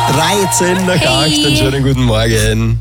13 nach 8, einen schönen guten Morgen.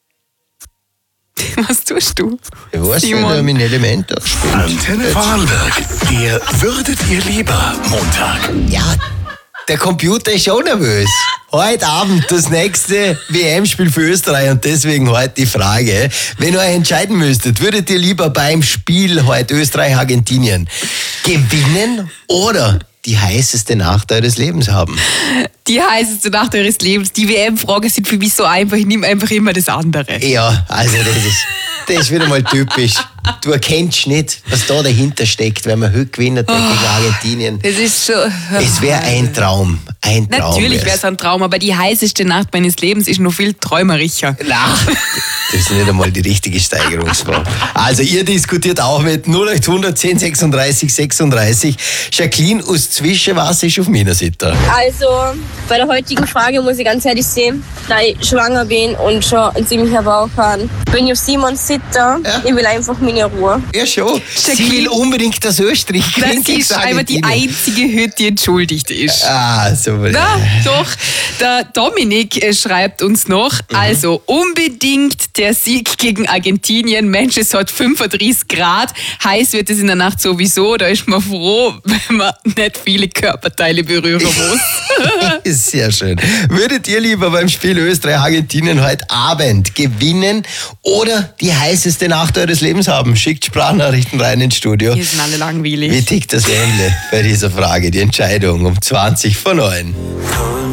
Was tust du? Ich weiß nicht, Simon? wer mein Element spielt. Antenne Vorarlberg, der Würdet ihr lieber Montag. Ja, der Computer ist schon nervös. Heute Abend das nächste WM-Spiel für Österreich und deswegen heute die Frage, wenn ihr euch entscheiden müsstet, würdet ihr lieber beim Spiel heute Österreich-Argentinien gewinnen oder die heißeste Nacht eures Lebens haben? Die heißeste Nacht eures Lebens. Die WM-Fragen sind für mich so einfach, ich nehme einfach immer das andere. Ja, also das ist wieder mal typisch. Du erkennst nicht, was da dahinter steckt, wenn man heute gewinnt gegen Argentinien. Das ist so... Es wäre ein Traum. Ein Traum. Natürlich wäre es ein Traum, aber die heißeste Nacht meines Lebens ist noch viel träumerischer. Na, das ist nicht einmal die richtige Steigerungsform. Also ihr diskutiert auch mit 0800 10 36 36. Jacqueline aus Zwischenwasser ist auf meiner Seite. Also, bei der heutigen Frage muss ich ganz ehrlich sehen, da ich schwanger bin und schon ein ziemlicher Bauch habe, bin ich auf Simons Sitter. Ja. Ich will einfach meine Ruhe. Ja schon. Sie will unbedingt das Österreich Das gewinnen gegen ist einfach die Argentinien. einzige Hütte, die entschuldigt ist. Ah, so. Na, doch. Der Dominik schreibt uns noch, also unbedingt der Sieg gegen Argentinien. Mensch, es hat 35 Grad. Heiß wird es in der Nacht sowieso. Da ist man froh, wenn man nicht viele Körperteile berühren muss. Sehr schön. Würdet ihr lieber beim Spiel Österreich-Argentinien heute Abend gewinnen oder die heißeste Nacht eures Lebens haben? Schickt Sprachnachrichten rein ins Studio. Wir sind alle langweilig. Wie tickt das Ländle bei dieser Frage? Die Entscheidung um 20 vor 9.